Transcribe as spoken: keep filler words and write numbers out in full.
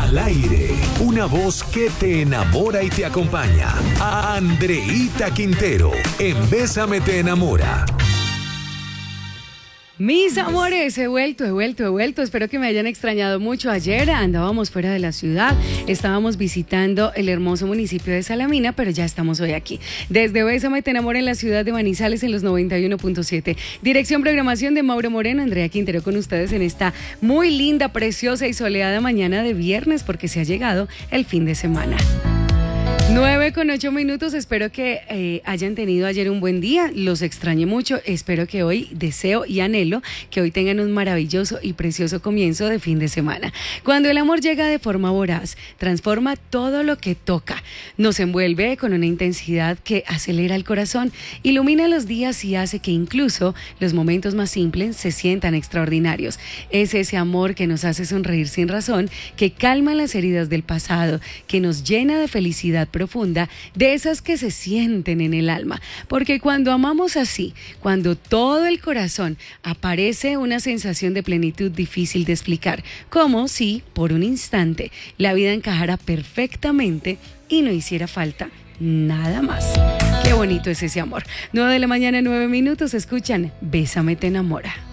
Al aire, una voz que te enamora y te acompaña. A Andreita Quintero, en Bésame te enamora. Mis amores, he vuelto, he vuelto, he vuelto. Espero que me hayan extrañado mucho. Ayer andábamos fuera de la ciudad, estábamos visitando el hermoso municipio de Salamina, pero ya estamos hoy aquí. Desde Bésame te enamora en la ciudad de Manizales en los noventa y uno punto siete. Dirección, programación de Mauro Moreno, Andrea Quintero con ustedes en esta muy linda, preciosa y soleada mañana de viernes, porque se ha llegado el fin de semana. nueve con ocho minutos, espero que eh, hayan tenido ayer un buen día, los extrañé mucho, espero que hoy, deseo y anhelo que hoy tengan un maravilloso y precioso comienzo de fin de semana. Cuando el amor llega de forma voraz, transforma todo lo que toca, nos envuelve con una intensidad que acelera el corazón, ilumina los días y hace que incluso los momentos más simples se sientan extraordinarios. Es ese amor que nos hace sonreír sin razón, que calma las heridas del pasado, que nos llena de felicidad profunda, de esas que se sienten en el alma, porque cuando amamos así, cuando todo el corazón, aparece una sensación de plenitud difícil de explicar, como si por un instante la vida encajara perfectamente y no hiciera falta nada más. Qué bonito es ese amor. nueve de la mañana, nueve minutos, escuchan Bésame te enamora.